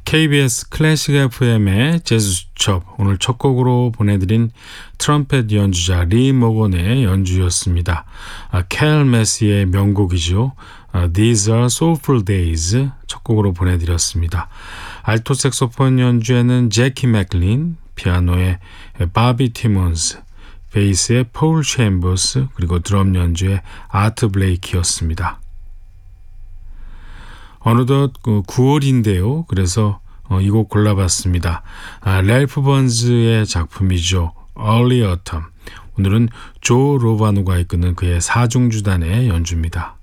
KBS 클래식 FM의 재즈 수첩, 오늘 첫 곡으로 보내드린 트럼펫 연주자 리 모건의 연주였습니다. 캘 메시의 명곡이죠. These are soulful days 첫 곡으로 보내드렸습니다. 알토 색소폰 연주에는 제키 맥린, 피아노의 바비 티몬스, 베이스의 폴 챔버스, 그리고 드럼 연주의 아트 블레이키였습니다. 어느덧 9월인데요. 그래서 이 곡 골라봤습니다. 랠프 번즈의 작품이죠. Early Autumn. 오늘은 조 로바노가 이끄는 그의 사중주단의 연주입니다.